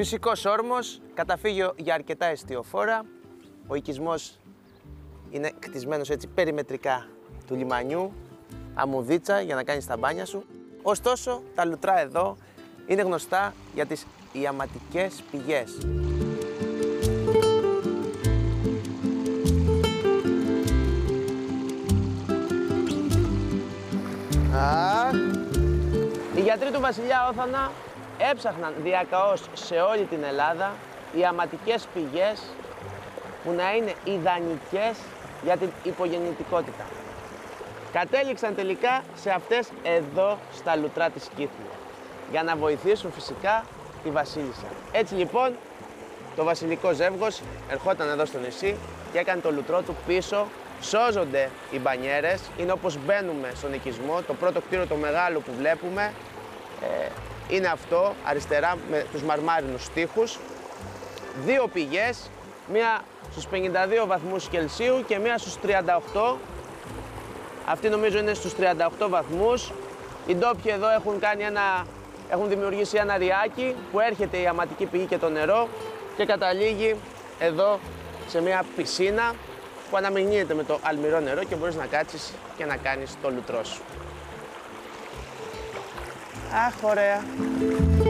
Φυσικός όρμος, καταφύγιο για αρκετά εστιοφόρα. Ο οικισμός είναι κτισμένος έτσι περιμετρικά του λιμανιού. Αμμουδίτσα για να κάνεις τα μπάνια σου. Ωστόσο, τα λουτρά εδώ είναι γνωστά για τις ιαματικές πηγές. Οι γιατροί του βασιλιά Όθωνα έψαχναν διακαώς σε όλη την Ελλάδα ιαματικές πηγές που να είναι ιδανικές για την υπογεννητικότητα. Κατέληξαν τελικά σε αυτές εδώ στα λουτρά της Κύθου, για να βοηθήσουν φυσικά τη βασίλισσα. Έτσι λοιπόν το βασιλικό ζεύγος ερχόταν εδώ στο νησί και έκανε το λουτρό του πίσω. Σώζονται οι μπανιέρες, είναι όπως μπαίνουμε στον οικισμό. Το πρώτο κτίριο, το μεγάλο που βλέπουμε, είναι αυτό, αριστερά με τους μαρμάρινους τοίχους. Δύο πηγές, μία στους 52 βαθμούς Κελσίου και μία στους 38. Αυτή νομίζω είναι στους 38 βαθμούς. Οι ντόπιοι εδώ έχουν δημιουργήσει ένα ριάκι που έρχεται η ιαματική πηγή και το νερό και καταλήγει εδώ σε μία πισίνα που αναμειγνύεται με το αλμυρό νερό και μπορείς να κάτσεις και να κάνεις το λουτρό σου. Αχ, ωραία!